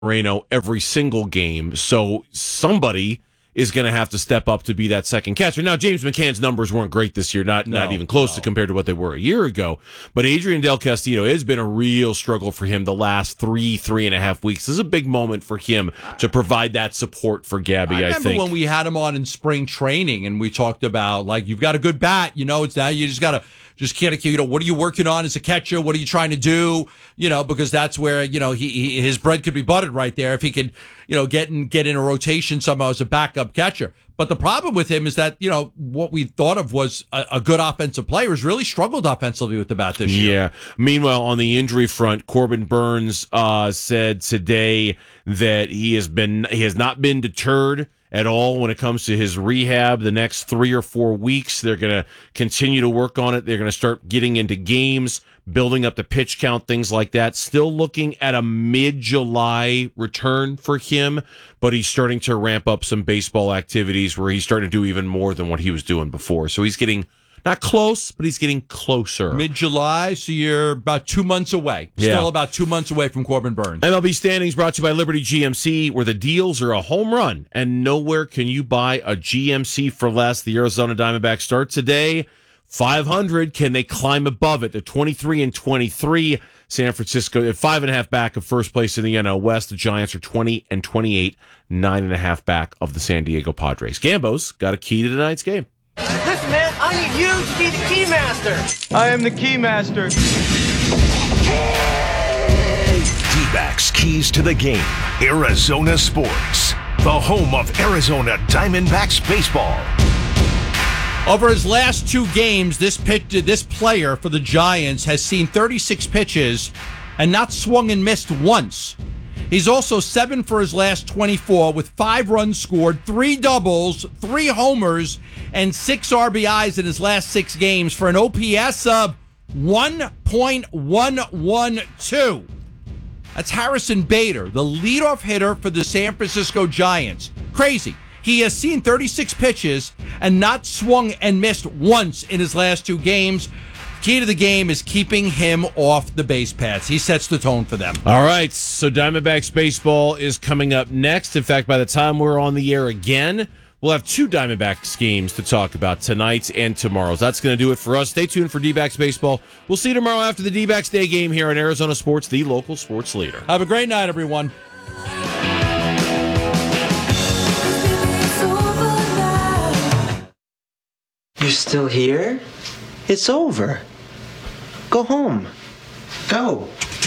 Moreno every single game. So somebody is going to have to step up to be that second catcher. Now, James McCann's numbers weren't great this year, not even close to compared to what they were a year ago. But Adrian Del Castillo has been a real struggle for him the last 3.5 weeks. This is a big moment for him to provide that support for Gabby, I think. I remember when we had him on in spring training and we talked about, like, you've got a good bat, it's now you just got to what are you working on as a catcher? What are you trying to do? Because that's where, his bread could be buttered right there if he could, get in a rotation somehow as a backup catcher. But the problem with him is that, what we thought of was a good offensive player has really struggled offensively with the bat this year. Yeah. Meanwhile, on the injury front, Corbin Burns said today that he has not been deterred at all when it comes to his rehab. The next 3 or 4 weeks, they're going to continue to work on it. They're going to start getting into games, building up the pitch count, things like that. Still looking at a mid-July return for him, but he's starting to ramp up some baseball activities where he's starting to do even more than what he was doing before. So he's getting not close, but he's getting closer. Mid-July, so you're about 2 months away. Still about 2 months away from Corbin Burns. MLB Standings brought to you by Liberty GMC, where the deals are a home run, and nowhere can you buy a GMC for less. The Arizona Diamondbacks start today. 500. Can they climb above it? They're 23-23. San Francisco at 5.5 back of first place in the NL West. The Giants are 20-28, 9.5 back of the San Diego Padres. Gambo's got a key to tonight's game. Listen, man, I need you to be the key master. I am the key master. D-backs keys to the game. Arizona Sports, the home of Arizona Diamondbacks baseball. Over his last 2 games, this player for the Giants has seen 36 pitches and not swung and missed once. He's also 7 for his last 24 with 5 runs scored, 3 doubles, 3 homers, and 6 RBIs in his last 6 games for an OPS of 1.112. That's Harrison Bader, the leadoff hitter for the San Francisco Giants. Crazy. He has seen 36 pitches and not swung and missed once in his last 2 games. Key to the game is keeping him off the base paths. He sets the tone for them. All right, so Diamondbacks baseball is coming up next. In fact, by the time we're on the air again, we'll have 2 Diamondbacks games to talk about, tonight and tomorrow. So that's going to do it for us. Stay tuned for D-backs baseball. We'll see you tomorrow after the D-backs day game here on Arizona Sports, the local sports leader. Have a great night, everyone. You're still here? It's over. Go home. Go.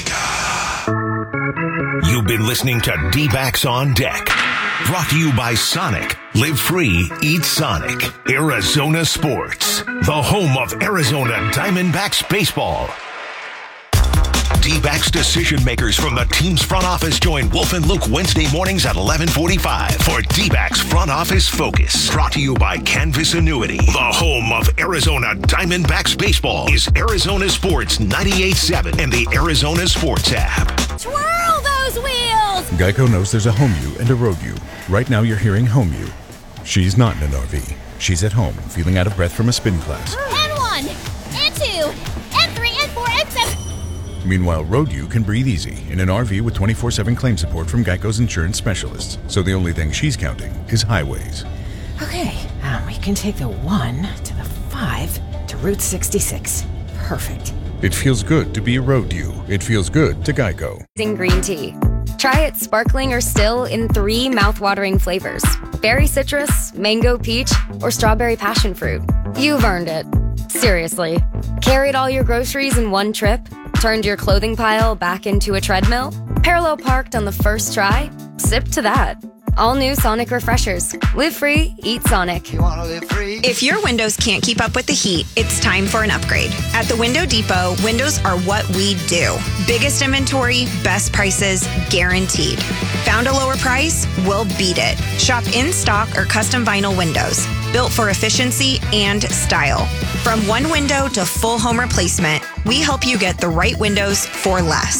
You've been listening to D-backs on Deck. Brought to you by Sonic. Live free, eat Sonic. Arizona Sports, the home of Arizona Diamondbacks baseball. D-backs decision makers from the team's front office join Wolf and Luke Wednesday mornings at 11:45 for D-backs Front Office Focus. Brought to you by Canvas Annuity. The home of Arizona Diamondbacks baseball is Arizona Sports 98.7 and the Arizona Sports app. Twirl those wheels! Geico knows there's a home you and a road you. Right now you're hearing home you. She's not in an RV. She's at home, feeling out of breath from a spin class. N1, N2, N3, N4, N7. Meanwhile, road you can breathe easy in an RV with 24/7 claim support from Geico's insurance specialists. So the only thing she's counting is highways. Okay, we can take the 1 to the 5 to Route 66. Perfect. It feels good to be a road you. It feels good to Geico. Green tea. Try it sparkling or still in 3 mouth-watering flavors. Berry citrus, mango peach, or strawberry passion fruit. You've earned it. Seriously. Carried all your groceries in one trip? Turned your clothing pile back into a treadmill? Parallel parked on the first try? Sip to that. All new Sonic Refreshers. Live free, eat Sonic. You want to live free? If your windows can't keep up with the heat, it's time for an upgrade. At the Window Depot, windows are what we do. Biggest inventory, best prices, guaranteed. Found a lower price? We'll beat it. Shop in stock or custom vinyl windows. Built for efficiency and style. From one window to full home replacement, we help you get the right windows for less.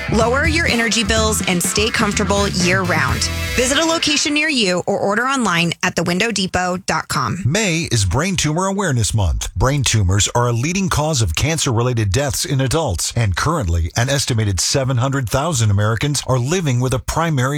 Lower your energy bills and stay comfortable year-round. Visit a location near you or order online at thewindowdepot.com. May is Brain Tumor Awareness Month. Brain tumors are a leading cause of cancer-related deaths in adults, and currently an estimated 700,000 Americans are living with a primary